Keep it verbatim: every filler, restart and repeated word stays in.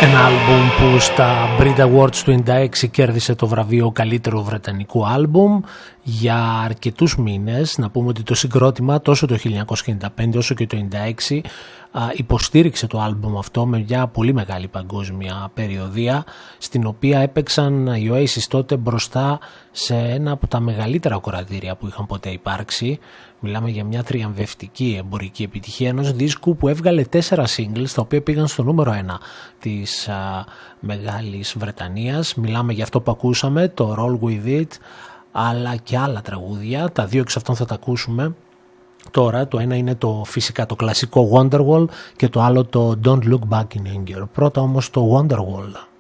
Ένα άλμπουμ που στα Brit Awards του ενενήντα έξι κέρδισε το βραβείο καλύτερου βρετανικού άλμπουμ για αρκετούς μήνες. Να πούμε ότι το συγκρότημα τόσο το χίλια εννιακόσια ενενήντα πέντε όσο και το ενενήντα έξι α, υποστήριξε το άλμπουμ αυτό με μια πολύ μεγάλη παγκόσμια περιοδεία, στην οποία έπαιξαν οι Oasis τότε μπροστά σε ένα από τα μεγαλύτερα κορατήρια που είχαν ποτέ υπάρξει. Μιλάμε για μια τριαμβευτική εμπορική επιτυχία ενός δίσκου που έβγαλε τέσσερα singles, τα οποία πήγαν στο νούμερο ένα της α, Μεγάλης Βρετανίας. Μιλάμε για αυτό που ακούσαμε, το Roll With It, αλλά και άλλα τραγούδια. Τα δύο εξ αυτών θα τα ακούσουμε τώρα. Το ένα είναι το φυσικά το κλασικό Wonderwall και το άλλο το Don't Look Back in Anger. Πρώτα όμως το Wonderwall.